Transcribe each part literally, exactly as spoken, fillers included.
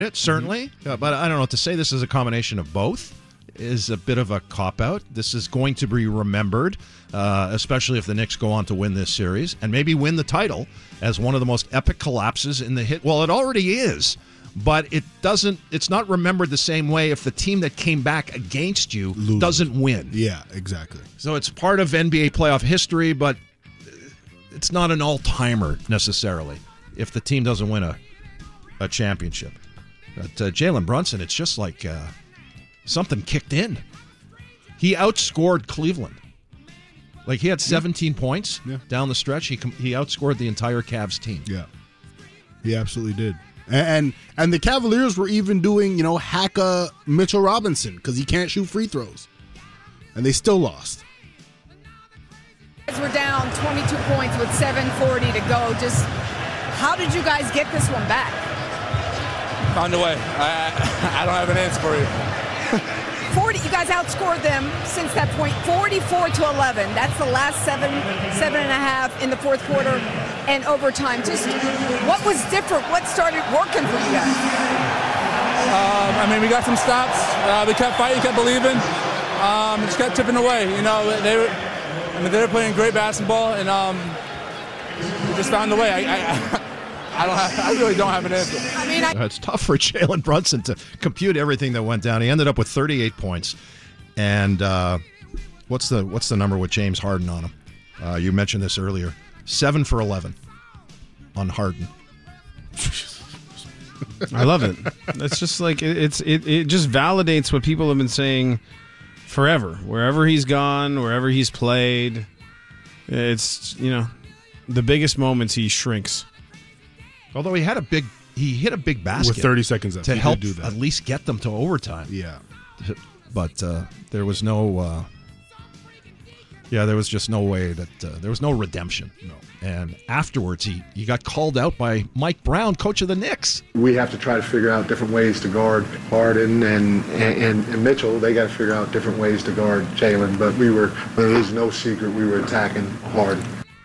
It certainly, mm-hmm. uh, but I don't know, to say this is a combination of both is a bit of a cop-out. This is going to be remembered, uh, especially if the Knicks go on to win this series and maybe win the title, as one of the most epic collapses in the hit. Well, it already is, but it doesn't. It's not remembered the same way if the team that came back against you Lose. doesn't win. Yeah, exactly. So it's part of N B A playoff history, but it's not an all-timer necessarily if the team doesn't win a, a championship. But uh, Jalen Brunson, it's just like... Uh, Something kicked in. He outscored Cleveland. Like, he had seventeen yeah. points yeah. down the stretch. He he outscored the entire Cavs team. Yeah, he absolutely did. And and, and the Cavaliers were even doing, you know, hacka Mitchell Robinson because he can't shoot free throws. And they still lost. We're down twenty-two points with seven forty to go. Just how did you guys get this one back? Found a way. I, I don't have an answer for you. forty, you guys outscored them since that point, forty-four to eleven. That's the last seven, seven and a half in the fourth quarter and overtime. Just what was different? What started working for you guys? Um, I mean, we got some stops. Uh, we kept fighting, kept believing. Um, just kept chipping away. You know, they were, I mean, they were playing great basketball, and um, we just found a way. I, I, I don't. Have, I really don't have an answer. I mean, I- it's tough for Jalen Brunson to compute everything that went down. He ended up with thirty-eight points, and uh, what's the what's the number with James Harden on him? Uh, you mentioned this earlier. Seven for eleven on Harden. I love it. It's just like it, it's it. It just validates what people have been saying forever. Wherever he's gone, wherever he's played, it's, you know, the biggest moments he shrinks. Although he had a big, he hit a big basket with thirty seconds left to he help do that. At least get them to overtime. Yeah, but uh, there was no, uh, yeah, there was just no way that uh, there was no redemption. No, and afterwards he he got called out by Mike Brown, coach of the Knicks. We have to try to figure out different ways to guard Harden and and, and Mitchell. They got to figure out different ways to guard Jalen. But we were, there is no secret, we were attacking Harden.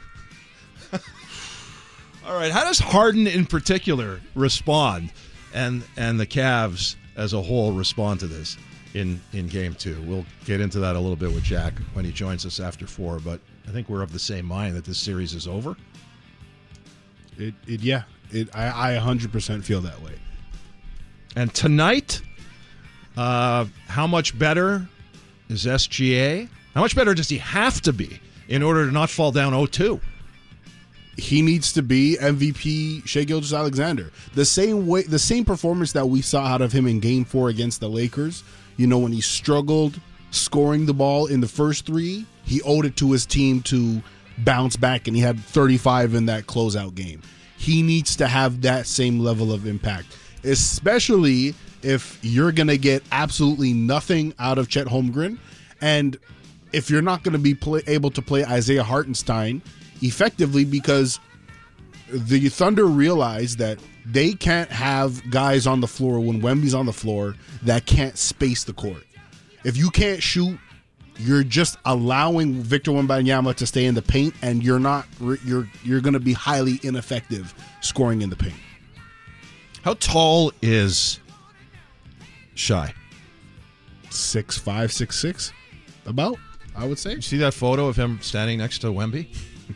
All right, how does Harden in particular respond, and and the Cavs as a whole respond to this in, in game two? We'll get into that a little bit with Jack when he joins us after four, but I think we're of the same mind that this series is over. It, it yeah, it I, I one hundred percent feel that way. And tonight, uh, how much better is S G A? How much better does he have to be in order to not fall down oh two? He needs to be M V P Shai Gilgeous-Alexander. The same way, the same performance that we saw out of him in Game Four against the Lakers. You know, when he struggled scoring the ball in the first three, he owed it to his team to bounce back, and he had thirty-five in that closeout game. He needs to have that same level of impact, especially if you're going to get absolutely nothing out of Chet Holmgren, and if you're not going to be play, able to play Isaiah Hartenstein effectively, because the Thunder realize that they can't have guys on the floor when Wemby's on the floor that can't space the court. If you can't shoot, you're just allowing Victor Wembanyama to stay in the paint, and you're not you're you're going to be highly ineffective scoring in the paint. How tall is Shai? Six five, six six, about, I would say. You see that photo of him standing next to Wemby?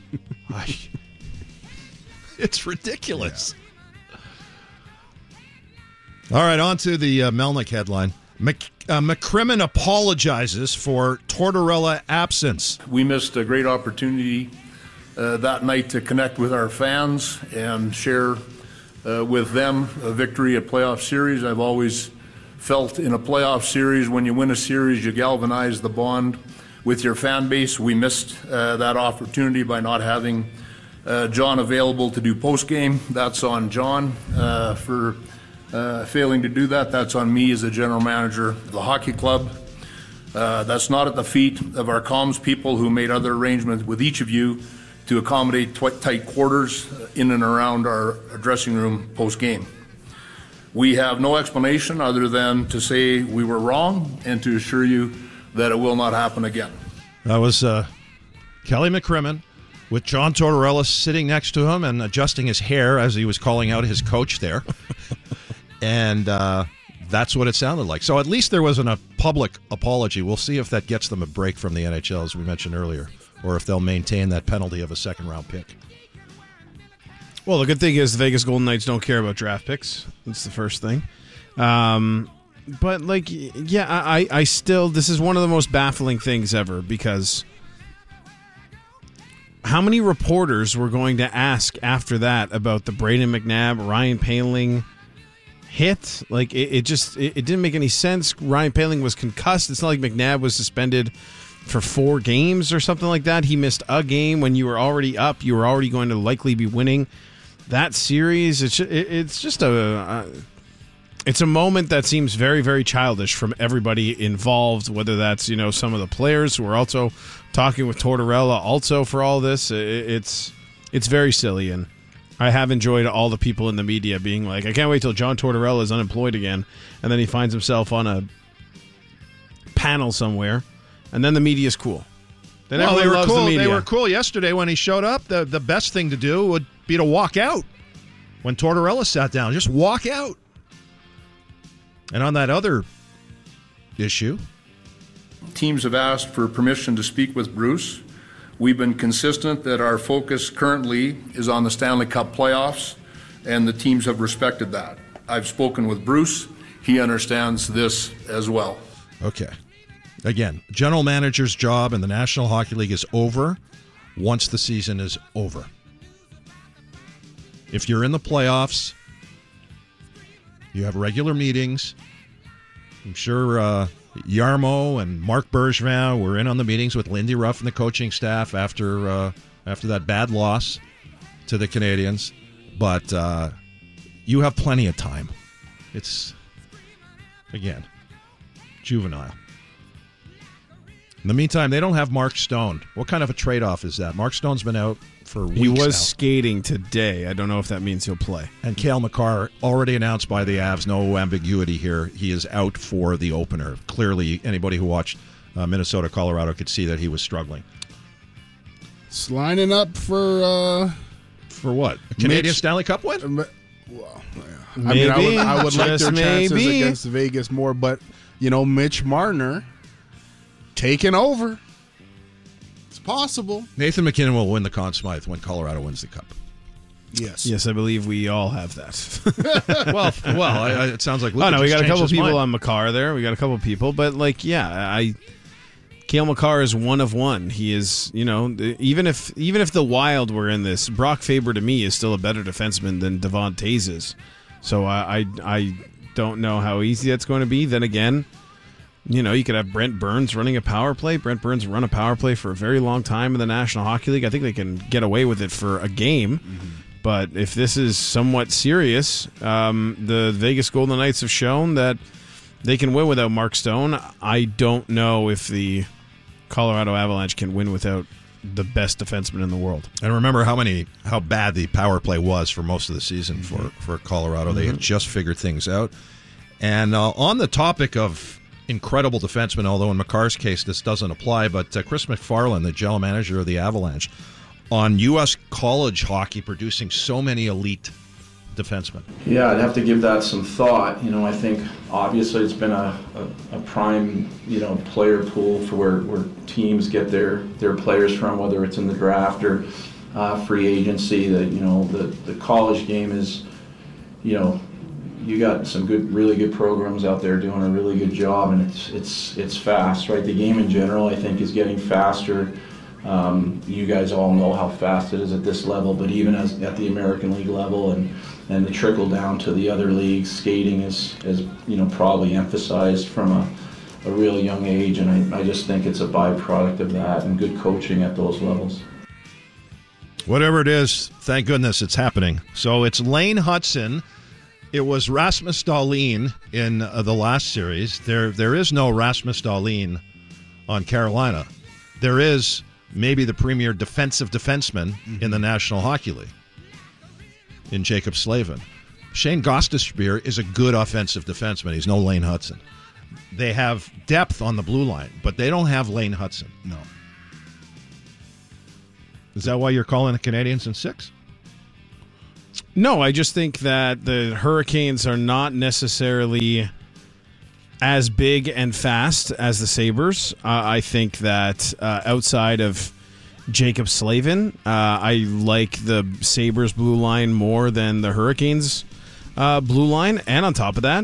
It's ridiculous. Yeah. All right, on to the uh, Melnick headline. Mc, uh, McCrimmon apologizes for Tortorella absence. We missed a great opportunity uh, that night to connect with our fans and share uh, with them a victory, a playoff series. I've always felt in a playoff series, when you win a series, you galvanize the bond with your fan base. We missed uh, that opportunity by not having uh, John available to do post-game. That's on John uh, for uh, failing to do that. That's on me as the general manager of the hockey club. Uh, that's not at the feet of our comms people who made other arrangements with each of you to accommodate tw- tight quarters in and around our dressing room post-game. We have no explanation other than to say we were wrong and to assure you that it will not happen again. That was uh, Kelly McCrimmon with John Tortorella sitting next to him and adjusting his hair as he was calling out his coach there. And uh, that's what it sounded like. So at least there wasn't a public apology. We'll see if that gets them a break from the N H L, as we mentioned earlier, or if they'll maintain that penalty of a second-round pick. Well, the good thing is the Vegas Golden Knights don't care about draft picks. That's the first thing. Um, but, like, yeah, I, I still, this is one of the most baffling things ever, because how many reporters were going to ask after that about the Brayden McNabb, Ryan Poehling hit? Like, it, it just, it, it didn't make any sense. Ryan Poehling was concussed. It's not like McNabb was suspended for four games or something like that. He missed a game when you were already up. You were already going to likely be winning that series. It's it, it's just a uh, it's a moment that seems very, very childish from everybody involved, whether that's, you know, some of the players who are also talking with Tortorella also for all this. It, it's it's very silly, and I have enjoyed all the people in the media being like, I can't wait till John Tortorella is unemployed again, and then he finds himself on a panel somewhere, and then the media's cool. Then well, they were loves cool. the media. They were cool yesterday when he showed up. The the best thing to do would be to walk out when Tortorella sat down. Just walk out. And on that other issue, teams have asked for permission to speak with Bruce. We've been consistent that our focus currently is on the Stanley Cup playoffs, and the teams have respected that. I've spoken with Bruce. He understands this as well. Okay. Again, general manager's job in the National Hockey League is over once the season is over. If you're in the playoffs, you have regular meetings. I'm sure uh, Yarmo and Marc Bergevin were in on the meetings with Lindy Ruff and the coaching staff after uh, after that bad loss to the Canadiens. But uh, you have plenty of time. It's, again, juvenile. In the meantime, they don't have Mark Stone. What kind of a trade-off is that? Mark Stone's been out for weeks He was now. skating today. I don't know if that means he'll play. And Cale Makar, already announced by the Avs, no ambiguity here. He is out for the opener. Clearly, anybody who watched uh, Minnesota, Colorado could see that he was struggling. It's lining up for... Uh, for what? A Canadian Mitch, Stanley Cup win? Uh, well, yeah. Maybe. I mean, I would, I would like Just their chances maybe. against Vegas more, but, you know, Mitch Marner taking over. It's possible. Nathan McKinnon will win the Conn Smythe when Colorado wins the Cup. Yes. Yes, I believe we all have that. well, well, I, I, it sounds like Luka oh no, we just got a changed couple his people mind. on Makar there. We got a couple people, but like, yeah, I. Cale Makar is one of one. He is, you know, even if even if the Wild were in this, Brock Faber to me is still a better defenseman than Devon Tays is. So I, I I don't know how easy that's going to be. Then again, you know, you could have Brent Burns running a power play. Brent Burns run a power play for a very long time in the National Hockey League. I think they can get away with it for a game. Mm-hmm. But if this is somewhat serious, um, the Vegas Golden Knights have shown that they can win without Mark Stone. I don't know if the Colorado Avalanche can win without the best defenseman in the world. And remember how many how bad the power play was for most of the season mm-hmm. for, for Colorado. They Mm-hmm. had just figured things out. And uh, on the topic of incredible defensemen, although in Makar's case this doesn't apply, but uh, Chris McFarland, the general manager of the Avalanche, on U S college hockey producing so many elite defensemen. Yeah, I'd have to give that some thought. You know, I think obviously it's been a, a, a prime, you know, player pool for where, where teams get their, their players from, whether it's in the draft or uh, free agency. That, you know, the, the college game is, you know, you got some good, really good programs out there doing a really good job, and it's it's it's fast, right? The game in general, I think, is getting faster. Um, you guys all know how fast it is at this level, but even as at the American League level and, and the trickle down to the other leagues, skating is, is you know, probably emphasized from a, a real young age, and I, I just think it's a byproduct of that and good coaching at those levels. Whatever it is, thank goodness it's happening. So it's Lane Hudson. It was Rasmus Dahlin in uh, the last series. There, There is no Rasmus Dahlin on Carolina. There is maybe the premier defensive defenseman mm-hmm. in the National Hockey League in Jacob Slavin. Shane Gostisbehere is a good offensive defenseman. He's no Lane Hudson. They have depth on the blue line, but they don't have Lane Hudson. No. Is that why you're calling the Canadians in six? No, I just think that the Hurricanes are not necessarily as big and fast as the Sabres. Uh, I think that uh, outside of Jacob Slavin, uh, I like the Sabres blue line more than the Hurricanes uh, blue line. And on top of that,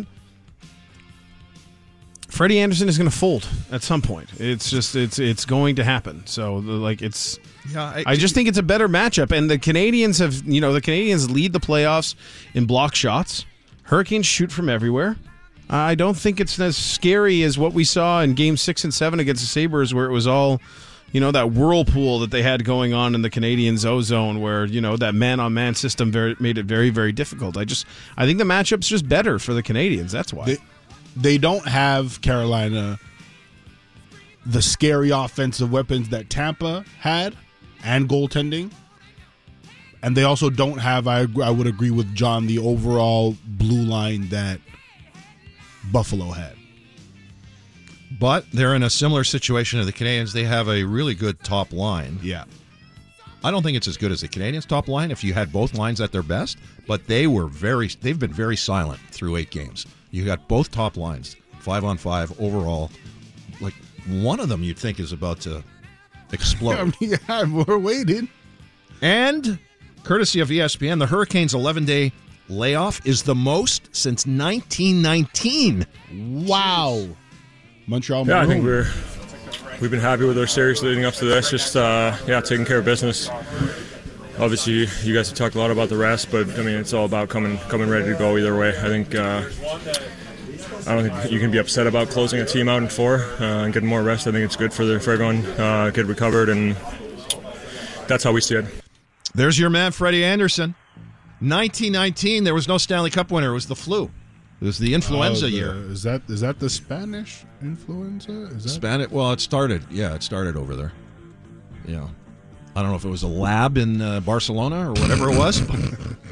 Freddie Anderson is going to fold at some point. It's just it's it's going to happen. So like it's yeah, I, I just think it's a better matchup. And the Canadians have you know the Canadians lead the playoffs in block shots. Hurricanes shoot from everywhere. I don't think it's as scary as what we saw in Game Six and Seven against the Sabres, where it was all you know that whirlpool that they had going on in the Canadians' O-zone, where you know that man-on-man system very, made it very very difficult. I just I think the matchup's just better for the Canadians. That's why. They- They don't have, Carolina, the scary offensive weapons that Tampa had and goaltending. And they also don't have, I, I would agree with John, the overall blue line that Buffalo had. But they're in a similar situation to the Canadians. They have a really good top line. Yeah. I don't think it's as good as the Canadians' top line if you had both lines at their best, but they were very they've been very silent through eight games. You got both top lines, five on five overall. Like one of them you'd think is about to explode. I mean, yeah, we're waiting. And courtesy of E S P N, the Hurricanes' eleven-day layoff is the most since nineteen nineteen. Wow. Montreal Yeah, Maroon. I think we're we've been happy with our series leading up to this. Just uh, yeah, taking care of business. Obviously, you guys have talked a lot about the rest, but I mean, it's all about coming coming ready to go either way. I think uh, I don't think you can be upset about closing a team out in four uh, and getting more rest. I think it's good for the for everyone uh, get recovered, and that's how we see it. There's your man, Freddie Anderson. nineteen nineteen, there was no Stanley Cup winner. It was the flu. It was the influenza Oh, the- year. Is that is that the Spanish influenza? Is that Spanish. Well, it started. Yeah, it started over there. Yeah. I don't know if it was a lab in uh, Barcelona or whatever it was. But